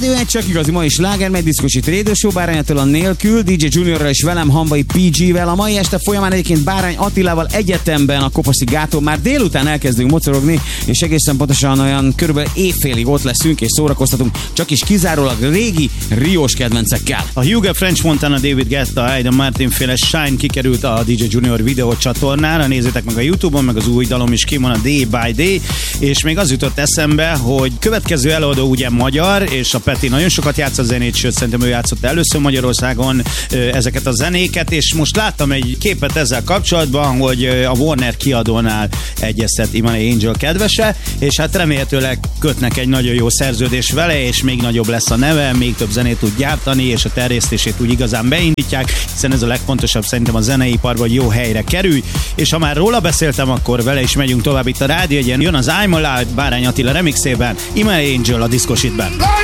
Rádió 1 csak igazi mai sláger, megy diszkosít Radio Show, Bárány Attila nélkül, DJ Juniorral és velem, Hamvai PG-vel. A mai este folyamán egyébként Bárány Attilával egyetemben a Kopaszi gáton már délután elkezdünk mocorogni, és egészen pontosan olyan körülbelül évfélig ott leszünk és szórakoztatunk, csak is kizárólag régi riós kedvencekkel. A Hugo French Montana, David Guetta, Aiden Martin féle Shine kikerült a DJ Junior videó csatornára, nézzétek meg a YouTube-on, meg az új dalom is kimon, a Day by Day, és még az jutott eszembe, hogy következő előadó ugye magyar, és a Peti nagyon sokat játszott zenét, sőt szerintem ő játszott először Magyarországon ezeket a zenéket, és most láttam egy képet ezzel kapcsolatban, hogy a Warner kiadónál egyeztet Imani Angel kedvese, és hát remélhetőleg kötnek egy nagyon jó szerződés vele, és még nagyobb lesz a neve, még több zenét tud gyártani, és a terjesztését úgy igazán beindítják, hiszen ez a legfontosabb szerintem a zeneiparban, hogy jó helyre kerülj, és ha már róla beszéltem, akkor vele is megyünk tovább itt a Rádió Egyen. Jön az I'm Alive Bárány Attila remixében, Imani Angel a Discositben.